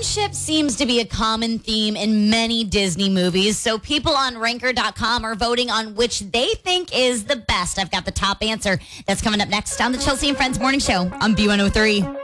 friendship seems to be a common theme in many Disney movies, so people on Ranker.com are voting on which they think is the best. I've got the top answer. That's coming up next on the Chelsea and Friends Morning Show on B103.